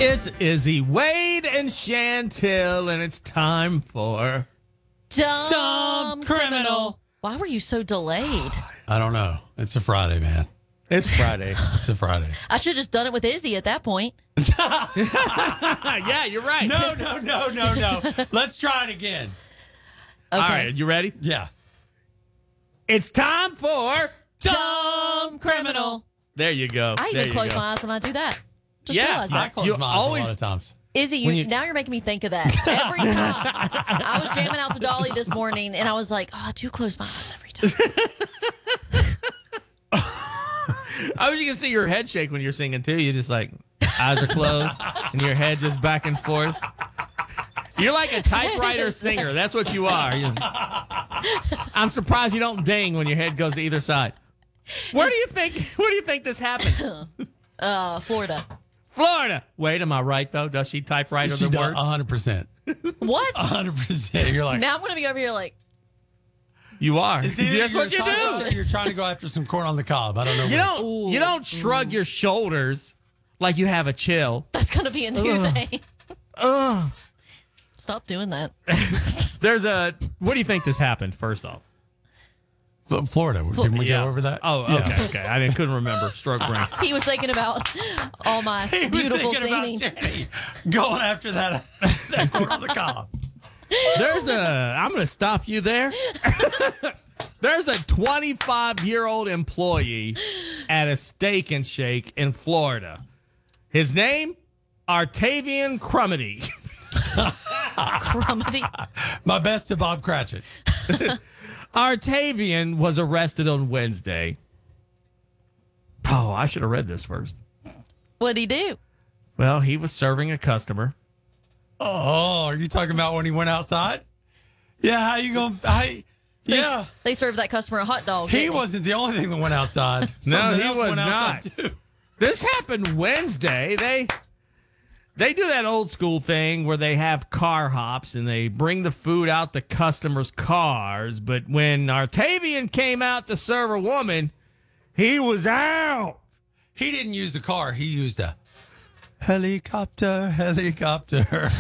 It's Izzy, Wade, and Chantel, and it's time for Dumb criminal. Why were you so delayed? I don't know. It's a Friday, man. It's Friday. It's a Friday. I should have just done it with Izzy at that point. Yeah, you're right. No. Let's try it again. Okay. All right, you ready? Yeah. It's time for Dumb criminal. There you go. I There even you close go. my eyes when I do that. Just Yeah, realized I that. close You my eyes always- a lot of times. Izzy, when you- now you're making me think of that every time. I was jamming out to Dolly this morning, and I was like, oh, I do close my eyes every time. I wish you can see your head shake when you're singing too. You're just like, eyes are closed and your head just back and forth. You're like a typewriter singer. That's what you are. I'm surprised you don't ding when your head goes to either side. Where do you think this happened? Florida. Florida. Wait, am I right though? Does she typewriter She the does words? 100%. What? 100%. You're like, Now I'm going to be over here like, You are. it's either That's what you you're typing do. or you're trying to go after some corn on the cob. I don't know. You don't shrug your shoulders like you have a chill. that's going to be a new thing. Stop doing that. What do you think this happened, first off? Florida. Can we Yeah. go over that? Oh, Yeah. okay. I couldn't remember. Stroke brain. He was thinking about all my He was beautiful thinking about singing. Jenny going after that corn on the cob. I'm going to stop you there. There's a 25-year-old employee at a Steak and Shake in Florida. His name, Artavian Crumity. Crumity. My best to Bob Cratchit. Artavian was arrested on Wednesday. Oh, I should have read this first. What'd he do? Well, he was serving a customer. Oh, are you talking about when he went outside? Yeah, how you going? Yeah. They served that customer a hot dog. He didn't wasn't the only thing that went outside. No, Something he else was went outside, not. too. This happened Wednesday. They do that old school thing where they have car hops and they bring the food out to customers' cars. But when Artavian came out to serve a woman, he was out. He didn't use the car. He used a helicopter.